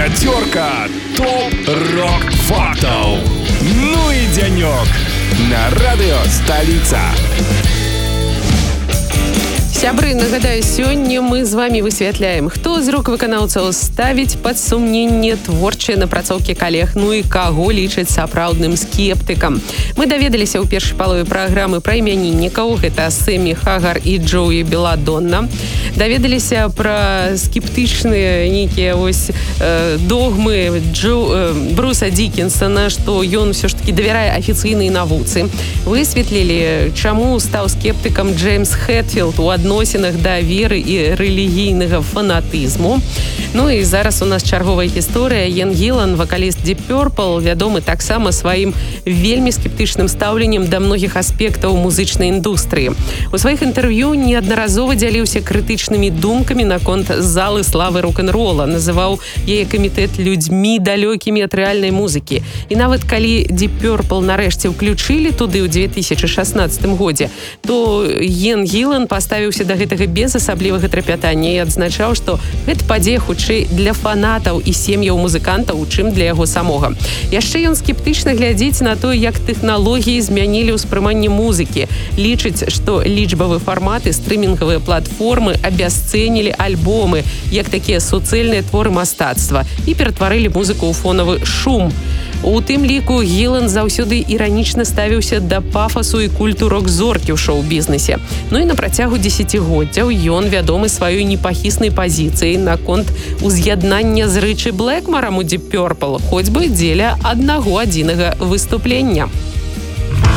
Пятерка топ-рок фактов. Ну и денек на радио «Столица». Сябры, нагадаю, сёння мы з вами высвятляем, хто з рок-выканаўцаў ставіць пад сумненне творчыя напрацоўкі калег, ну і каго лічаць сапраўдным скептыкам. Мы даведаліся ў першай палове праграмы пра імяніннікаў, гэта Сэмі Хагар і Джоуі Беладонна. Даведаліся пра скептычныя нейкія догмы Бруса Дікінсона, што ён ўсё ж такі давярае афіцыйнай навуцы. Высветлілі, чаму стаў скептыкам Джеймс Хэтфілд у адносінах да веры і рэлігійнага фанатызму. Ну і зараз у нас чарговая гісторыя. Іэн Гілан, вакаліст Deep Purple, вядомы таксама сваім вельмі скептычным стаўленнем да многіх аспектаў музычнай індустрыі. У сваіх інтэрв'ю неаднаразова дзяліўся крытычнымі думкамі наконт залы славы рок-н-рола, называў яе камітэт людзьмі далёкімі ад рэальнай музыкі. І нават калі Deep Purple нарэшце ўключылі туды ў 2016 годзе, то Іэн Гілан паставіўся да гэтага без асаблівага трапятання і адзначаў, што гэта падзея хутчэй для фанатаў і сем'яў музыкантаў, чым для яго самога. Яшчэ ён скептычна глядзіць на то, як тэхналогіі змянілі ўспрыманне музыкі. Лічыць, што лічбавы фармат і стрымінгавыя платформы абясцэнілі альбомы, як такія суцэльныя творы мастацтва, і ператварылі музыку ў фонавы шум. У тым ліку Гілан заўсёды іранічна ставіўся да пафасу і культу рок-зоркі ў шоу-бізнесе. Ну і на працягу дзесяцігоддзяў ён вядомы сваёй непахіснай пазіцыяй наконт уз'яднання з Рычы Блэкмарам у Deep Purple, хоць бы дзеля аднаго адзінага выступлення.